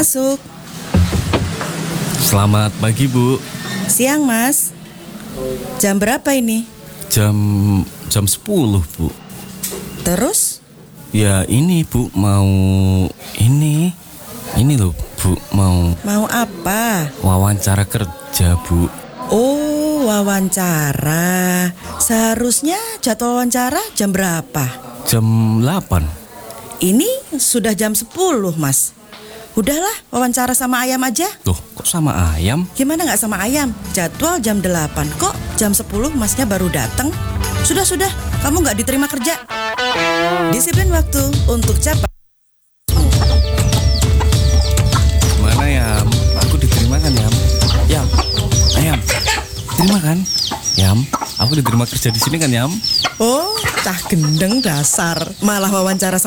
Masuk. Selamat pagi, Bu. Siang, Mas. Jam berapa ini? Jam 10, Bu. Terus? Ya ini, Bu, mau ini loh, Bu, Mau apa? wawancara kerja, Bu. Oh, wawancara. Seharusnya jadwal wawancara jam berapa? Jam 8. Ini sudah jam 10, Mas. Udahlah, wawancara sama ayam aja. Loh, kok sama ayam? Gimana nggak sama ayam? Jadwal jam 8. Kok jam 10 Masnya baru datang? Sudah, kamu nggak diterima kerja. Disiplin waktu untuk capai. Mana, Yam? Aku diterima kan, Yam? Ayam, diterima kan? Yam, aku diterima kerja di sini kan, Yam? Oh, cah gendeng dasar. Malah wawancara